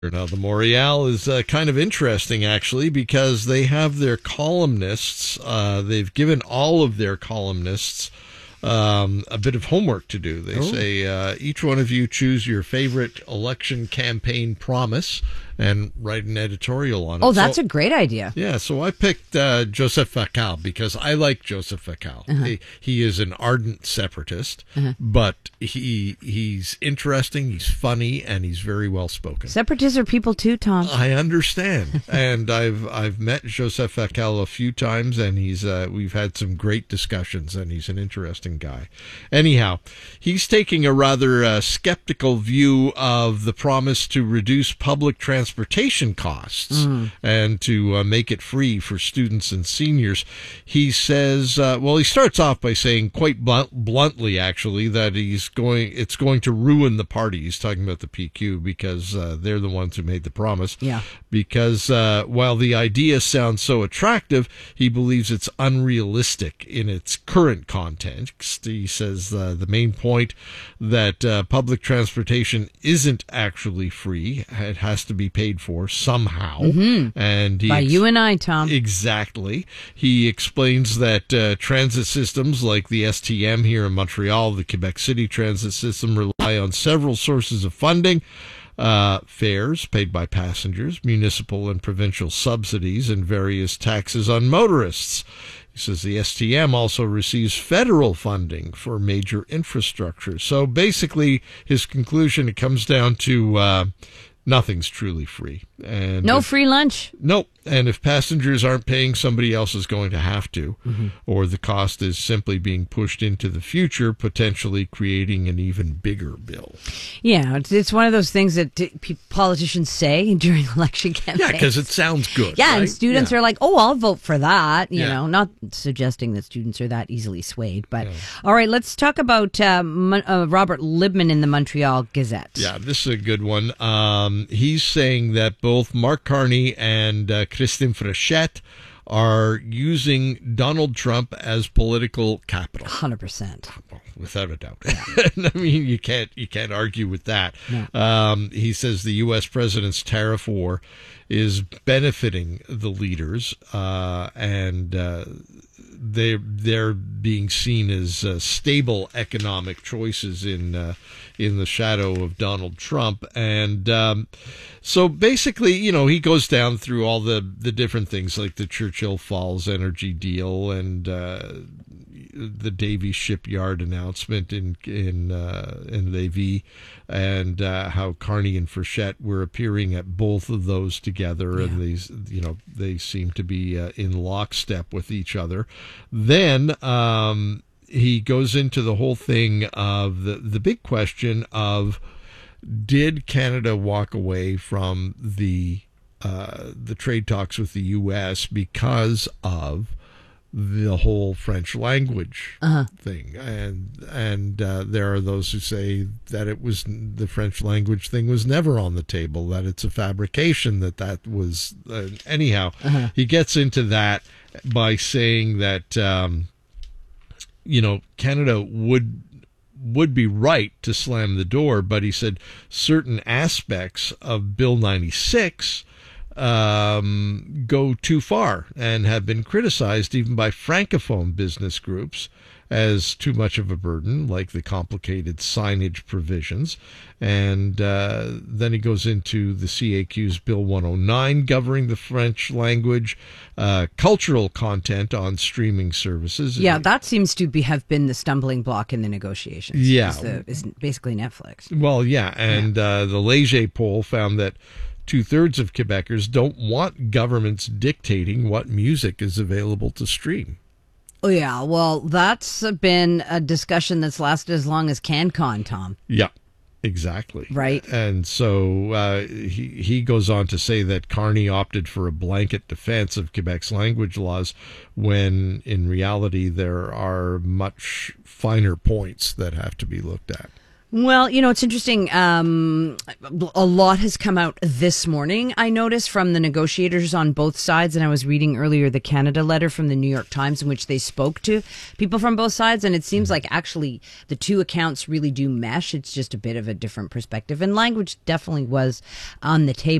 Now, the Montreal is kind of interesting, actually, because they have their columnists. They've given all of their columnists a bit of homework to do. They say, each one of you choose your favorite election campaign promise and write an editorial on it. Oh, that's a great idea. Yeah, so I picked Joseph Facal because I like Joseph Facal. He is an ardent separatist, but he's interesting, he's funny, and he's very well spoken. Separatists are people too, Tom. I understand, and I've met Joseph Facal a few times, and we've had some great discussions, and he's an interesting guy. Anyhow, he's taking a rather skeptical view of the promise to reduce public transportation costs and to make it free for students and seniors. He says, he starts off by saying quite bluntly, actually, that it's going to ruin the party. He's talking about the PQ because they're the ones who made the promise. Yeah. Because while the idea sounds so attractive, he believes it's unrealistic in its current context. He says the main point that public transportation isn't actually free. It has to be paid for somehow. And by you and I, Tom. Exactly. He explains that transit systems like the STM here in Montreal, the Quebec City transit system, rely on several sources of funding. Fares paid by passengers, municipal and provincial subsidies, and various taxes on motorists. He says the STM also receives federal funding for major infrastructure. So basically, his conclusion, it comes down to nothing's truly free. And no free lunch. Nope. And if passengers aren't paying, somebody else is going to have to, or the cost is simply being pushed into the future, potentially creating an even bigger bill. Yeah, it's one of those things that politicians say during election campaigns. Yeah, because it sounds good. Yeah, right? And students are like, oh, I'll vote for that. You know, not suggesting that students are that easily swayed. But all right, let's talk about Robert Libman in the Montreal Gazette. Yeah, this is a good one. He's saying that both Mark Carney and Christine Frechette are using Donald Trump as political capital. 100%. Without a doubt. I mean, you can't argue with that. No. He says the U.S. president's tariff war is benefiting the leaders, and they're being seen as stable economic choices in the shadow of Donald Trump. And so basically, he goes down through all the different things like the Churchill Falls energy deal and the Davie shipyard announcement in Lévis, and how Carney and Frechette were appearing at both of those together, and they seem to be in lockstep with each other. Then he goes into the whole thing of the big question of, did Canada walk away from the trade talks with the U.S. because of the whole French language thing, and there are those who say that the French language thing was never on the table, that it's a fabrication, that was anyhow. He gets into that by saying that Canada would be right to slam the door, but he said certain aspects of Bill 96 go too far and have been criticized even by Francophone business groups as too much of a burden, like the complicated signage provisions. And then he goes into the CAQ's Bill 109 governing the French language, cultural content on streaming services. Yeah, that seems to have been the stumbling block in the negotiations. Yeah. Is basically Netflix. Well, yeah, and the Leger poll found that 2/3 of Quebecers don't want governments dictating what music is available to stream. Oh, yeah. Well, that's been a discussion that's lasted as long as CanCon, Tom. Yeah, exactly. Right. And so he goes on to say that Carney opted for a blanket defense of Quebec's language laws when, in reality, there are much finer points that have to be looked at. Well, it's interesting. A lot has come out this morning, I noticed, from the negotiators on both sides. And I was reading earlier the Canada letter from the New York Times in which they spoke to people from both sides. And it seems like actually the two accounts really do mesh. It's just a bit of a different perspective. And language definitely was on the table.